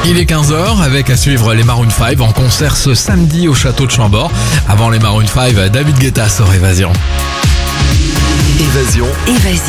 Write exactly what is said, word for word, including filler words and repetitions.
Il est quinze heures avec à suivre les Maroon cinq en concert ce samedi au château de Chambord. Avant les Maroon cinq, David Guetta sur Évasion. Évasion. Évasion.